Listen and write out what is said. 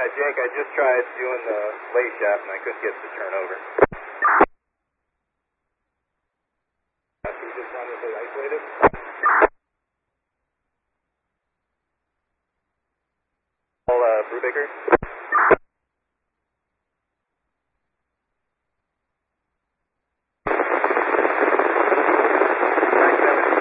Jake, I just tried doing the lay shaft and I couldn't get it to turn over. Should we just run with it isolated? Brubaker?